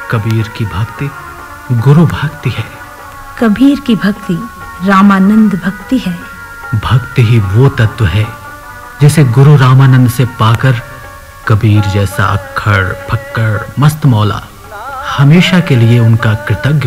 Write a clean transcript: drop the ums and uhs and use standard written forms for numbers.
कबीर की भक्ति गुरु भक्ति है। कबीर की भक्ति रामानंद भक्ति है। भक्ति ही वो तत्व है जिसे गुरु रामानंद से पाकर कबीर जैसा अक्खड़ फक्कड़ मस्त मौला हमेशा के लिए उनका कृतज्ञ